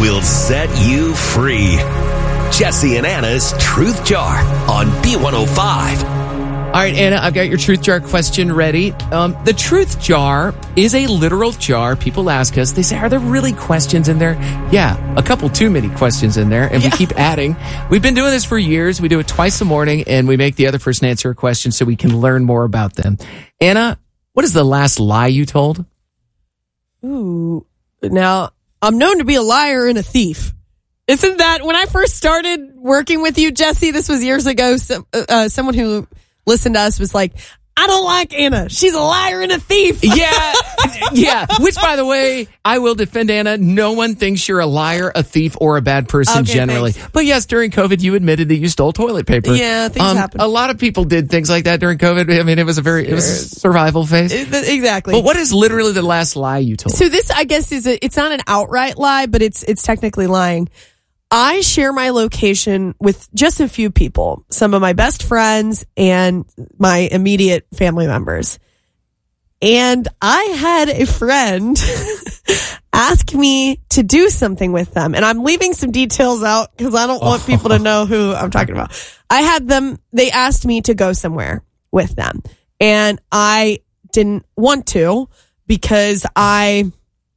will set you free. Jesse and Anna's Truth Jar on B105. All right, Anna, I've got your Truth Jar question ready. The Truth Jar is a literal jar. People ask us, they say, are there really questions in there? Yeah, a couple too many questions in there, and we keep adding. We've been doing this for years. We do it twice a morning, and we make the other person answer a question so we can learn more about them. Anna, what is the last lie you told? Ooh, now, I'm known to be a liar and a thief. Isn't that, when I first started working with you, Jesse, this was years ago, someone who listened to us was like, I don't like Anna. She's a liar and a thief. Yeah. Which, by the way, I will defend Anna. No one thinks you're a liar, a thief, or a bad person generally. Thanks. But yes, during COVID, you admitted that you stole toilet paper. Yeah, things happen. A lot of people did things like that during COVID. I mean, it was it was a survival phase. Exactly. But what is literally the last lie you told? So this, I guess, it's not an outright lie, but it's technically lying. I share my location with just a few people, some of my best friends and my immediate family members. And I had a friend ask me to do something with them. And I'm leaving some details out because I don't want people to know who I'm talking about. They asked me to go somewhere with them. And I didn't want to because I'm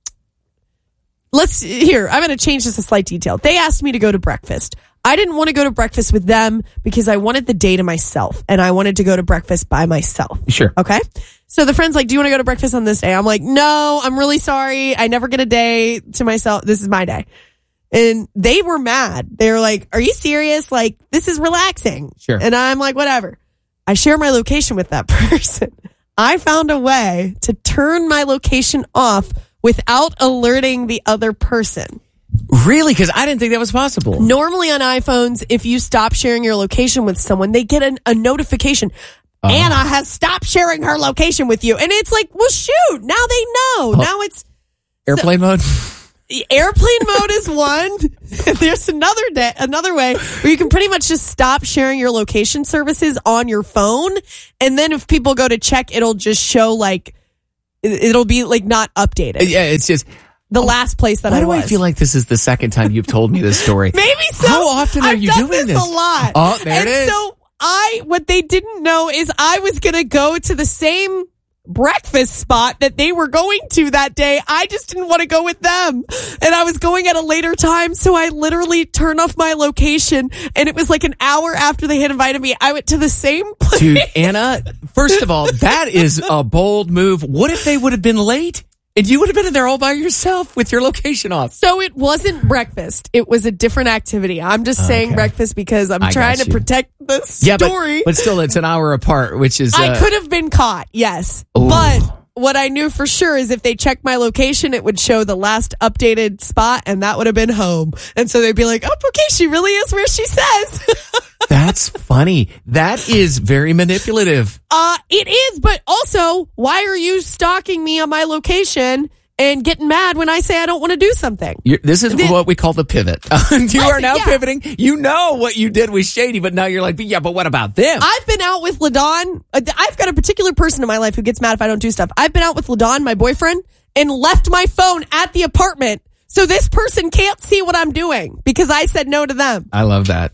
going to change this a slight detail. They asked me to go to breakfast. I didn't want to go to breakfast with them because I wanted the day to myself and I wanted to go to breakfast by myself. Sure. Okay. So the friend's like, do you want to go to breakfast on this day? I'm like, no, I'm really sorry. I never get a day to myself. This is my day. And they were mad. They were like, are you serious? Like, this is relaxing. Sure. And I'm like, whatever. I share my location with that person. I found a way to turn my location off without alerting the other person. Really? Because I didn't think that was possible. Normally on iPhones, if you stop sharing your location with someone, they get a notification. Anna has stopped sharing her location with you. And it's like, well, shoot, now they know. Now it's... Airplane mode? Airplane mode is one. There's another way where you can pretty much just stop sharing your location services on your phone. And then if people go to check, it'll just show like... It'll be like not updated. Yeah, it's just the last place that I was. Why do I feel like this is the second time you've told me this story? Maybe so. How often are you doing this? A lot. Oh, there it is. So what they didn't know is I was going to go to the same breakfast spot that they were going to that day. I just didn't want to go with them. And I was going at a later time. So I literally turned off my location and it was like an hour after they had invited me. I went to the same place. Dude, Anna, first of all, that is a bold move. What if they would have been late? And you would have been in there all by yourself with your location off. So it wasn't breakfast. It was a different activity. I'm just saying breakfast because I'm trying to protect the story. But still, it's an hour apart, which is... I could have been caught, yes. Ooh. But what I knew for sure is if they checked my location, it would show the last updated spot, and that would have been home. And so they'd be like, oh, okay, she really is where she says. That's funny. That is very manipulative. It is, but also, why are you stalking me on my location and getting mad when I say I don't want to do something? This is what we call the pivot. You are now pivoting. You know what you did was shady, but now you're like, but what about them? I've been out with LaDawn. I've got a particular person in my life who gets mad if I don't do stuff. I've been out with LaDawn, my boyfriend, and left my phone at the apartment so this person can't see what I'm doing because I said no to them. I love that.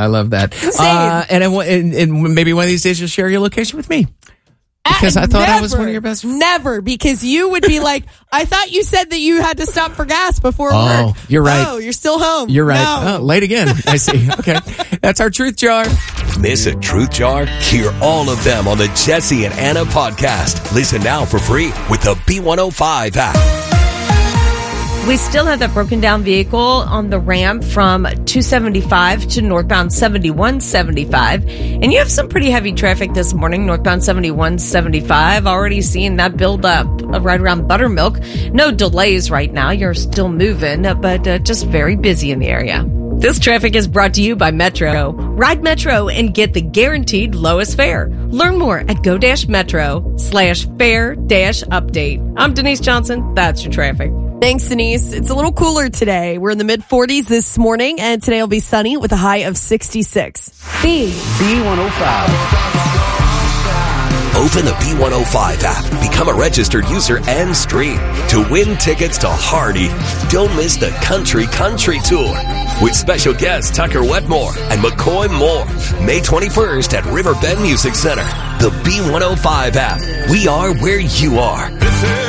And maybe one of these days you'll share your location with me. Because I thought I was one of your best friends. Never, because you would be like, I thought you said that you had to stop for gas before work. Oh, you're right. Oh, you're still home. You're right. No. Oh, late again. I see. Okay. That's our Truth Jar. Miss a Truth Jar? Hear all of them on the Jesse and Anna podcast. Listen now for free with the B105 app. We still have that broken down vehicle on the ramp from 275 to northbound 7175. And you have some pretty heavy traffic this morning, northbound 7175. Already seeing that build up right around Buttermilk. No delays right now. You're still moving, but just very busy in the area. This traffic is brought to you by Metro. Ride Metro and get the guaranteed lowest fare. Learn more at go-metro/fare-update. I'm Denise Johnson. That's your traffic. Thanks, Denise. It's a little cooler today. We're in the mid-40s this morning, and today will be sunny with a high of 66. B105. Open the B105 app, become a registered user, and stream to win tickets to Hardy. Don't miss the Country Tour with special guests Tucker Wetmore and McCoy Moore. May 21st at Riverbend Music Center. The B105 app. We are where you are.